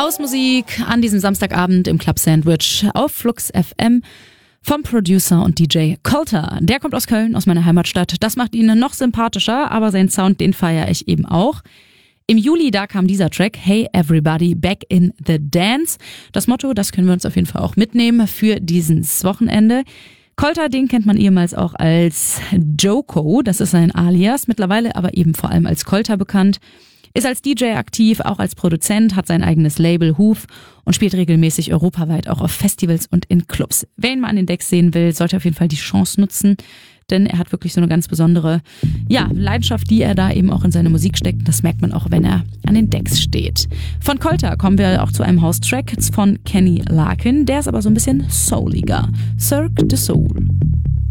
Hausmusik an diesem Samstagabend im Club Sandwich auf Flux FM vom Producer und DJ Colter. Der kommt aus Köln, aus meiner Heimatstadt. Das macht ihn noch sympathischer, aber seinen Sound, den feiere ich eben auch. Im Juli, da kam dieser Track, Hey Everybody, Back in the Dance. Das Motto, das können wir uns auf jeden Fall auch mitnehmen für dieses Wochenende. Colter, den kennt man ehemals auch als Joko, das ist sein Alias, mittlerweile aber eben vor allem als Colter bekannt. Ist als DJ aktiv, auch als Produzent, hat sein eigenes Label Hoof und spielt regelmäßig europaweit auch auf Festivals und in Clubs. Wer ihn mal an den Decks sehen will, sollte auf jeden Fall die Chance nutzen, denn er hat wirklich so eine ganz besondere Leidenschaft, die er da eben auch in seine Musik steckt. Das merkt man auch, wenn er an den Decks steht. Von Colter kommen wir auch zu einem House-Track von Kenny Larkin, der ist aber so ein bisschen souliger. Cirque du Soul.